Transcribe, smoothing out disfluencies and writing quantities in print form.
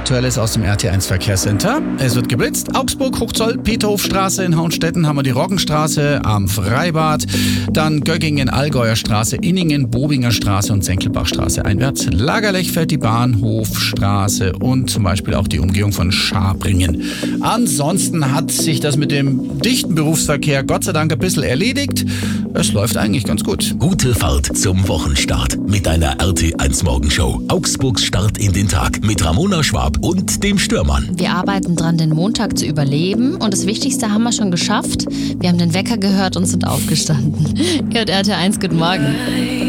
Aktuelles aus dem RT1 Verkehrscenter. Es wird geblitzt. Augsburg, Hochzoll, Peterhofstraße in Hauenstetten haben wir die Roggenstraße am Freibad. Dann Göggingen, Allgäuer Straße, Inningen, Bobinger Straße und Senkelbachstraße einwärts. Lagerlech fährt die Bahnhofstraße und zum Beispiel auch die Umgehung von Schabringen. Ansonsten hat sich das mit dem dichten Berufsverkehr Gott sei Dank ein bisschen erledigt. Es läuft eigentlich ganz gut. Gute Fahrt zum Wochenstart mit einer RT1 Morgenshow. Augsburgs Start in den Tag mit Ramona Schwab und dem Stürmann. Wir arbeiten dran, den Montag zu überleben und das Wichtigste haben wir schon geschafft. Wir haben den Wecker gehört und sind aufgestanden. Ihr hört RT1, guten Morgen.